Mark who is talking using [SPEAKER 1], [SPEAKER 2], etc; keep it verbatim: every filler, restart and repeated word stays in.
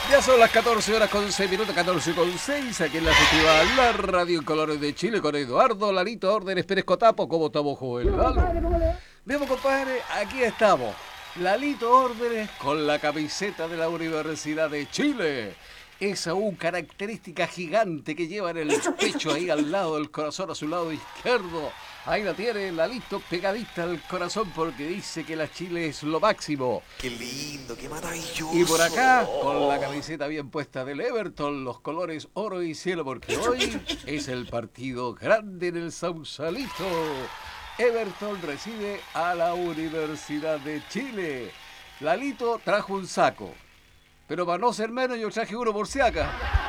[SPEAKER 1] Ya son las catorce horas con seis minutos, catorce con seis, aquí en la festival La Radio en Colores de Chile con Eduardo Lalito Órdenes Pérez Cotapo. ¿Cómo estamos, Joel Lalo? Vemos, compadre, aquí estamos. Lalito Órdenes con la camiseta de la Universidad de Chile. Esa U característica gigante que lleva en el pecho, ahí al lado del corazón, a su lado izquierdo. Ahí la tiene Lalito pegadita al corazón porque dice que la Chile es lo máximo.
[SPEAKER 2] Qué lindo, qué maravilloso.
[SPEAKER 1] Y por acá, con la camiseta bien puesta del Everton, los colores oro y cielo, porque hoy es el partido grande en el Sausalito. Everton recibe a la Universidad de Chile. Lalito trajo un saco, pero para no ser menos yo traje uno por si acá.